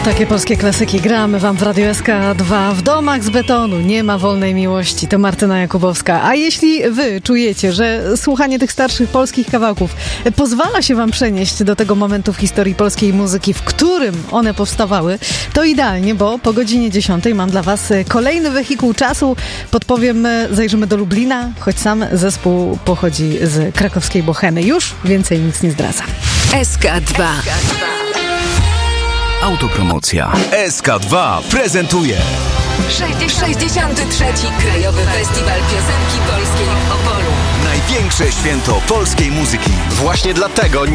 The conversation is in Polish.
Takie polskie klasyki gramy wam w Radio SK2. W domach z betonu nie ma wolnej miłości. To Martyna Jakubowska. A jeśli wy czujecie, że słuchanie tych starszych polskich kawałków pozwala się wam przenieść do tego momentu w historii polskiej muzyki, w którym one powstawały, to idealnie, bo po godzinie 10 mam dla was kolejny wehikuł czasu. Podpowiem, zajrzymy do Lublina, choć sam zespół pochodzi z krakowskiej Bohemy. Już więcej nic nie zdradzam. SK2. Autopromocja. SK2 prezentuje 63. Krajowy Festiwal Piosenki Polskiej w Opolu. największe święto polskiej muzyki. Właśnie dlatego